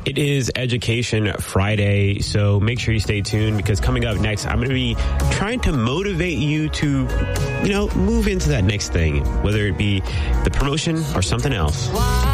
It is Education Friday, so make sure you stay tuned because coming up next, I'm going to be trying to motivate you to, move into that next thing, whether it be the promotion or something else.